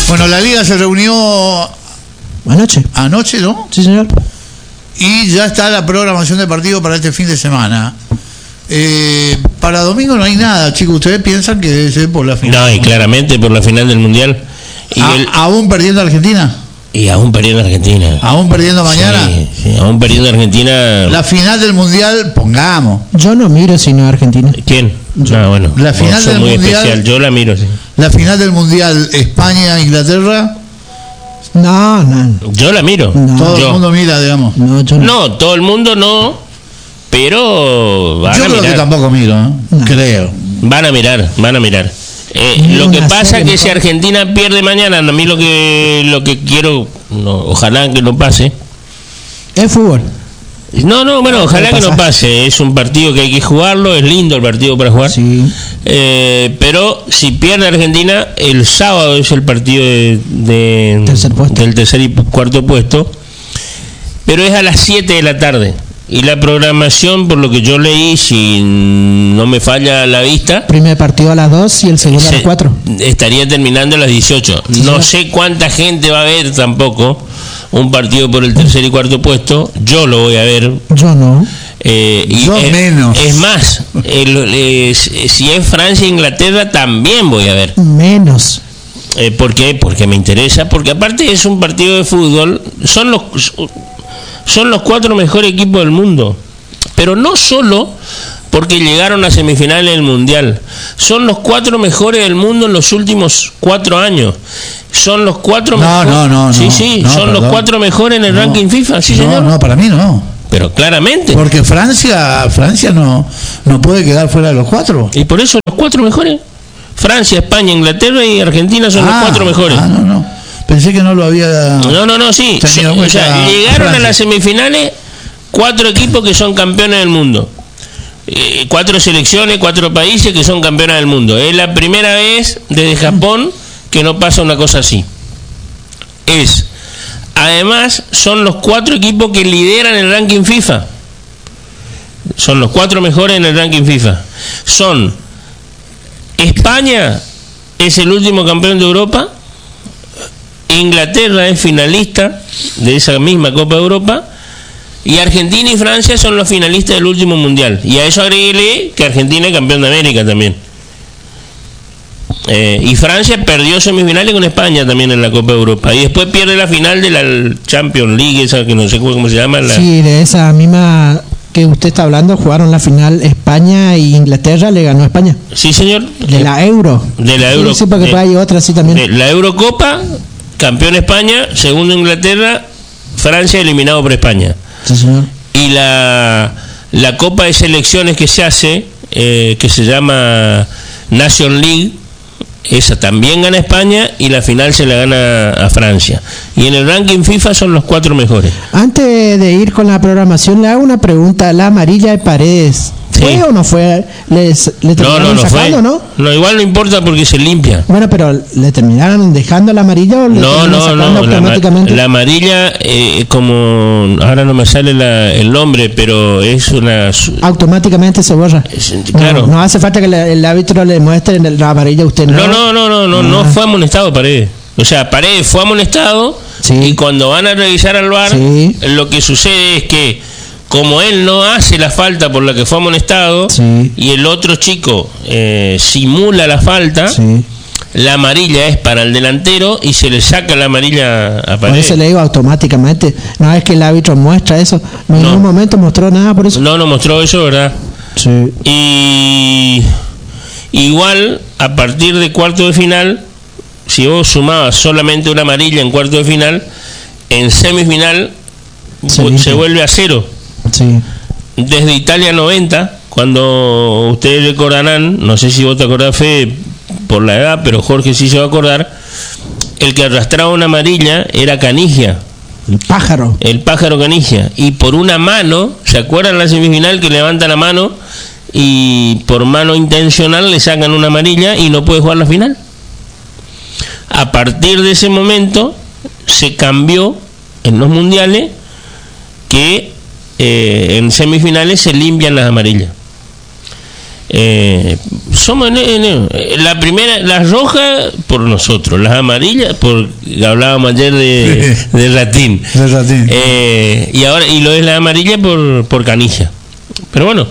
Bueno, la Liga se reunió anoche, ¿no? Sí, señor. Y ya está la programación de partido para este fin de semana. Para domingo no hay nada, chicos. ¿Ustedes piensan que debe ser por la final? No, y claramente por la final del Mundial. Y ¿Aún perdiendo Argentina? Y aún perdiendo Argentina. ¿Aún perdiendo mañana? Sí, aún perdiendo Argentina. La final del Mundial, pongamos. Yo no miro sino Argentina. ¿Quién? No, bueno. La final del muy Mundial. Especial. Yo la miro, sí. La final del Mundial, España-Inglaterra. No. Yo la miro. No. Todo el mundo mira, digamos. No, yo no. No, todo el mundo no. Pero van Yo a creo mirar. que tampoco miro, ¿eh? No. Creo. Van a mirar. Lo que pasa es que si Argentina pierde mañana, a mí lo que quiero, ojalá que no pase. Es fútbol. No, bueno, ojalá que no pase. Es un partido que hay que jugarlo, es lindo el partido para jugar. Sí. Pero si pierde Argentina, el sábado es el partido del tercer y cuarto puesto. Pero es a las 7 de la tarde. Y la programación, por lo que yo leí, si no me falla la vista, Primer partido a las 2 y el segundo a las 4. Estaría terminando a las 18. Sí, no señor. sé cuánta gente va a ver tampoco un partido por el tercer y cuarto puesto. Yo lo voy a ver. Yo no. Yo menos. Es más, si es Francia e Inglaterra, también voy a ver. Menos. ¿Por qué? Porque me interesa. Porque aparte es un partido de fútbol. Son los 4 mejores equipos del mundo, pero no solo porque llegaron a semifinales del Mundial, son los 4 mejores del mundo en los últimos 4 años, son los 4 mejores. Son los 4 mejores en el ranking FIFA, sí, señor. No, para mí no. Pero claramente. Porque Francia no puede quedar fuera de los 4. Y por eso los 4 mejores. Francia, España, Inglaterra y Argentina son los 4 mejores. No. Pensé que no lo había. No, sí. O sea, llegaron a las semifinales 4 equipos que son campeones del mundo. 4 selecciones, 4 países que son campeones del mundo. Es la primera vez desde Japón que no pasa una cosa así. Además, son los 4 equipos que lideran el ranking FIFA. Son los 4 mejores en el ranking FIFA. España es el último campeón de Europa. Inglaterra es finalista de esa misma Copa de Europa y Argentina y Francia son los finalistas del último mundial, y a eso agreguele que Argentina es campeón de América también, y Francia perdió semifinales con España también en la Copa de Europa y después pierde la final de la Champions League, esa que no sé cómo se llama. Sí, de esa misma que usted está hablando, jugaron la final España e Inglaterra, le ganó España. Sí, señor. De la Euro. Sí, porque hay otra así también. La Eurocopa, campeón España, segundo Inglaterra, Francia eliminado por España. Sí, señor. Y la Copa de Selecciones que se hace, que se llama Nation League, esa también gana España y la final se la gana a Francia. Y en el ranking FIFA son los 4 mejores. Antes de ir con la programación, le hago una pregunta. ¿La amarilla de Paredes fue o no fue? ¿Le terminaron sacando, no? No, igual no importa porque se limpia. Bueno, pero ¿le terminaron dejando la amarilla o le terminaron sacando automáticamente? La amarilla, como ahora no me sale el nombre, pero es una... Automáticamente se borra. Claro. No hace falta que el árbitro le muestre la amarilla a usted. No fue amonestado Paredes. O sea, Paredes fue amonestado, sí. Y cuando van a revisar al VAR, sí, lo que sucede es que como él no hace la falta por la que fue amonestado, sí, y el otro chico simula la falta, sí, la amarilla es para el delantero y se le saca la amarilla a Paredes. Por eso le digo automáticamente. No es que el árbitro muestra eso. En ningún momento mostró nada por eso. No mostró eso, ¿verdad? Sí. Y igual, a partir de cuarto de final, si vos sumabas solamente una amarilla en cuarto de final, en semifinal se vuelve a 0. Sí. Desde Italia 90, cuando ustedes recordarán, no sé si vos te acordás, Fede, por la edad, pero Jorge sí se va a acordar, el que arrastraba una amarilla era Canigia. El pájaro Canigia. Y por una mano, ¿se acuerdan la semifinal que levanta la mano y por mano intencional le sacan una amarilla y no puede jugar la final? A partir de ese momento se cambió en los mundiales que en semifinales se limpian las amarillas. Somos la primera, las rojas por nosotros, las amarillas por, hablábamos ayer de Ratín, y ahora lo es la amarilla por Canilla. Pero bueno,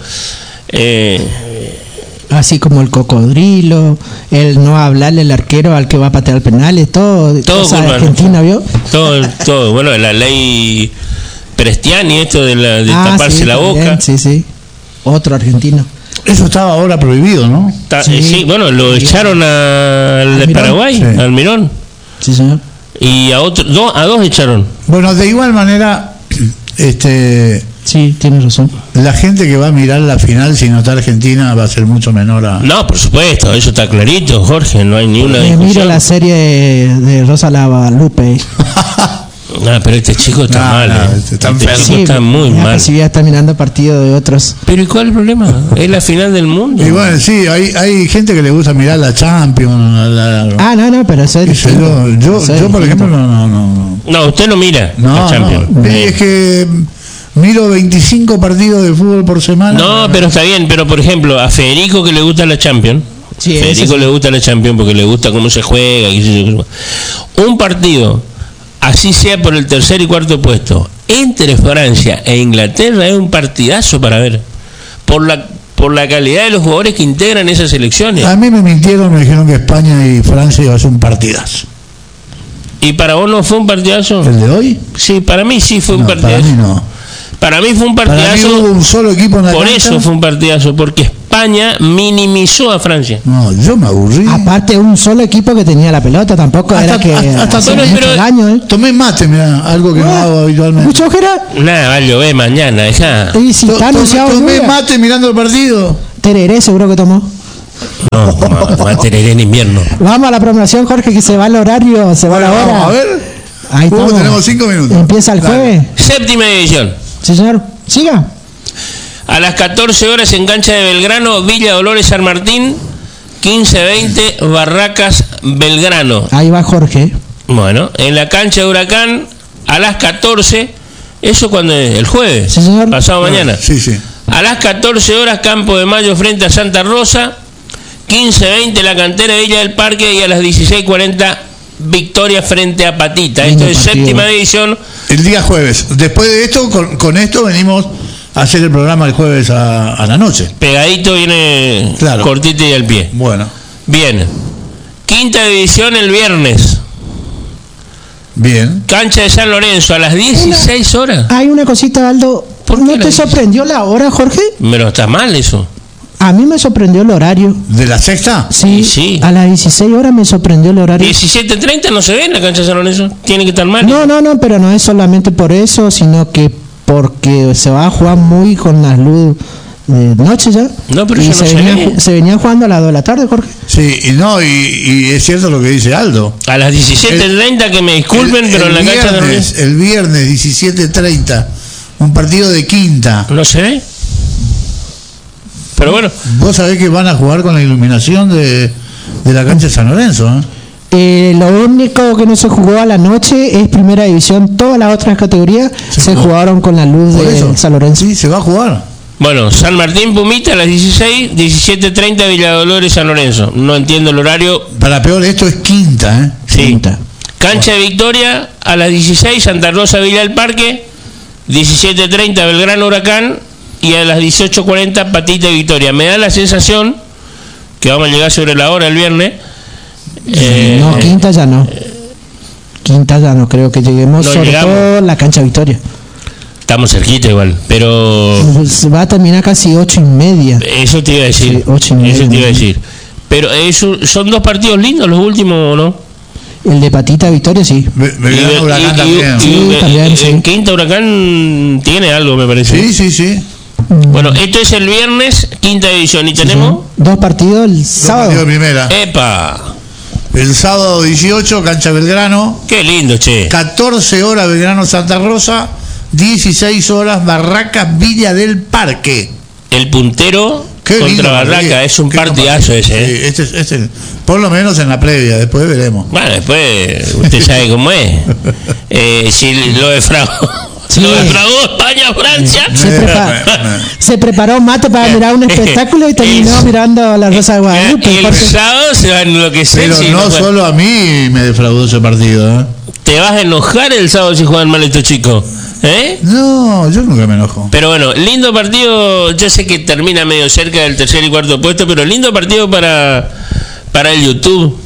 así como el cocodrilo, el no hablarle al arquero al que va a patear penales, todo cosa de Argentina, ¿vio? Todo, bueno, la ley Prestiani, esto de taparse sí, la también, boca. Sí, otro argentino. Eso estaba ahora prohibido, ¿no? Sí, bueno, lo echaron al de Paraguay, sí. al Mirón. Sí, señor. Y a dos echaron. Bueno, de igual manera, sí, tienes razón. la gente que va a mirar la final si no está Argentina va a ser mucho menor a... No, por supuesto, eso está clarito, Jorge, no hay ni una discusión. Miro la serie de Rosa Guadalupe. Pero este chico está mal. Este chico está muy mal. Si ya está mirando partidos de otros. Pero ¿y cuál es el problema? Es la final del mundo. Y bueno, sí, hay gente que le gusta mirar la Champions. No, pero eso es yo por ejemplo, no. No, usted no mira la Champions. No. Es que miro 25 partidos de fútbol por semana. No, pero está bien. Pero por ejemplo, a Federico que le gusta la Champions. Sí, Federico le gusta la Champions porque le gusta cómo se juega. Un partido, así sea por el tercer y cuarto puesto, entre Francia e Inglaterra, es un partidazo para ver. Por la calidad de los jugadores que integran esas selecciones. A mí me mintieron, me dijeron que España y Francia iba a ser un partidazo. ¿Y para vos no fue un partidazo? ¿El de hoy? Sí, para mí sí fue un partidazo. Para mí no. Para mí fue un partidazo. Para mí hubo un solo equipo en la por cancha. Eso fue un partidazo, porque España minimizó a Francia. No, yo me aburrí. Aparte, un solo equipo que tenía la pelota, tampoco era que daño, tomé mate, mira, algo que no hago habitualmente. ¿Mucho ojera? Nada, va a llover mañana, dejá. Tomé mate mirando el partido. Tereré seguro que tomó. No, va a tereré en invierno. Vamos a la programación, Jorge, que se va el horario, se va la hora. Vamos, a ver. Ahí estamos. Tenemos 5 minutos. Empieza el jueves. Séptima división. Sí, señor. Siga. A las 14 horas en cancha de Belgrano, Villa Dolores San Martín, 15-20 Barracas Belgrano. Ahí va Jorge. Bueno, en la cancha de Huracán, a las 14, eso cuando es el jueves, sí, señor. Pasado mañana. Sí. A las 14 horas, Campo de Mayo frente a Santa Rosa, 15-20 la cantera de Villa del Parque y a las 16:40 Victoria frente a Patita. Esto es séptima división. El día jueves. Después de esto, con esto venimos a hacer el programa el jueves a la noche. Pegadito viene, claro, cortito y al pie. Bueno. Bien. Quinta división el viernes. Bien. Cancha de San Lorenzo a las 16 horas. Hay una cosita, Aldo. ¿No te sorprendió la hora, Jorge? Pero está mal eso. A mí me sorprendió el horario. ¿De la sexta? Sí. A las 16 horas me sorprendió el horario. 17:30 no se ve en la cancha de San Lorenzo. Tiene que estar mal. No, pero no es solamente por eso, sino que porque se va a jugar muy con las luces de noche ya. No, pero y eso se venía jugando a las 2 de la tarde, Jorge. Sí, y es cierto lo que dice Aldo. A las 17:30, que me disculpen, pero en la cancha de San Lorenzo. El viernes 17:30, un partido de quinta. ¿No se ve? Pero bueno. Vos sabés que van a jugar con la iluminación de la cancha de San Lorenzo, Lo único que no se jugó a la noche es primera división. Todas las otras categorías se jugaron con la luz de San Lorenzo. Sí, se va a jugar. Bueno, San Martín Pumita a las 16, 17:30 Villa Dolores San Lorenzo. No entiendo el horario. Para peor, esto es quinta, Sí. Quinta. Cancha de Victoria a las 16, Santa Rosa Villa del Parque, 17:30 Belgrano Huracán y a las 18:40 Patita y Victoria. Me da la sensación que vamos a llegar sobre la hora el viernes. No, quinta ya no. Quinta ya no creo que lleguemos, sobre todo la cancha Victoria. Estamos cerquita igual, pero va a terminar casi 8:30. Eso te iba a decir. Sí, 8:30. Eso te iba a decir. Pero son dos partidos lindos los últimos, ¿no? El de Patita Victoria, sí. Huracán también. Sí, también, sí. En Quinta Huracán tiene algo, me parece. Sí. Bueno, esto es el viernes, quinta división. ¿Y tenemos? Dos partidos el sábado. Partido de primera. ¡Epa! El sábado 18, cancha Belgrano. ¡Qué lindo, che! 14 horas Belgrano Santa Rosa. 16 horas Barracas Villa del Parque. El puntero contra Barraca, es un partidazo ese. Sí, este, por lo menos en la previa, después veremos. Bueno, después usted sabe cómo es. Si lo defraudó. Sí. Lo defraudó España-Francia. Se preparó mate para mirar un espectáculo y terminó mirando la Rosa de Guadalupe. El sábado se va a enloquecer. Pero si no solo a mí me defraudó ese partido, ¿eh? Te vas a enojar el sábado si juegan mal estos chicos. No, yo nunca me enojo. Pero bueno, lindo partido. Yo sé que termina medio cerca del tercer y cuarto puesto, pero lindo partido para el YouTube.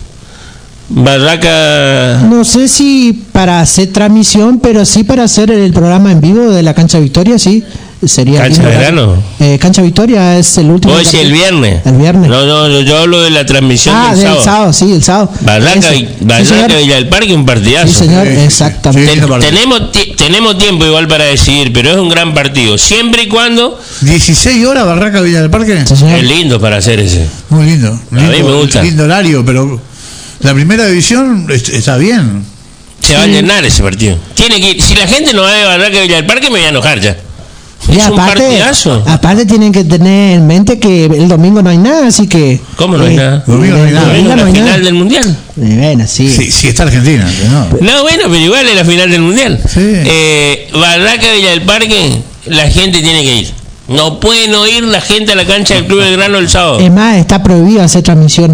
Barraca. No sé si para hacer transmisión, pero sí para hacer el programa en vivo de la Cancha Victoria, sí. Sería ¿Cancha lindo. Verano? Cancha Victoria es el último. ¿Vos decís el viernes? El viernes. No, yo hablo de la transmisión del sábado. sábado, sí, el sábado. Barraca Sí, Villa del Parque, un partidazo. Sí, señor, Sí, exactamente. sí. Tenemos tiempo igual para decidir, pero es un gran partido. Siempre y cuando 16 horas Barraca Villa del Parque. Sí, señor. es lindo para hacer ese. Muy lindo. A mí me gusta. Lindo horario, pero la primera división está bien. Se va a llenar ese partido. Tiene que ir. Si la gente no va a Barraca Villa del Parque, me voy a enojar ya. Y Es un partidazo. aparte tienen que tener en mente que el domingo no hay nada, así que... ¿Cómo no hay nada? Domingo no hay nada. Domingo no la hay final nada. del mundial. Bueno, sí. Sí, está Argentina, ¿no? No, bueno, pero igual es la final del mundial. Sí. Barraca Villa del Parque, la gente tiene que ir. No puede no ir la gente a la cancha del Club Belgrano el sábado. Es más, está prohibido hacer transmisión.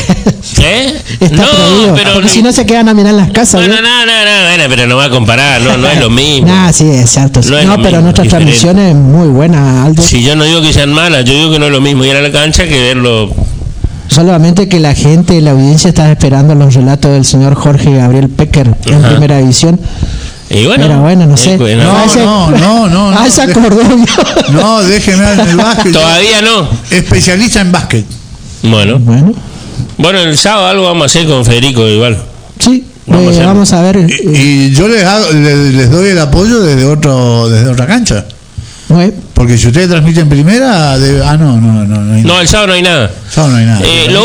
Está No, prohibido. pero Porque si no se quedan a mirar las casas. Bueno, bueno, pero no va a comparar, no es lo mismo. Nah, sí, es cierto. No es No, lo pero mismo, nuestras diferente. transmisiones muy buenas, Aldo. Si yo no digo que sean malas, yo digo que no es lo mismo ir a la cancha que verlo. Solamente que la gente, la audiencia está esperando los relatos del señor Jorge Gabriel Pecker en Ajá. primera división. Y bueno, Pero bueno, no sé. bueno. No. Ah, se acordó. No, déjeme en el básquet. Todavía no. Especialista en básquet. Bueno, Bueno, el sábado algo vamos a hacer con Federico igual. sí, Vamos a hacer- vamos a ver. Y yo les doy el apoyo desde otra cancha. Bueno, Porque si ustedes transmiten primera, no hay No, el sábado no hay nada. no hay nada. Lo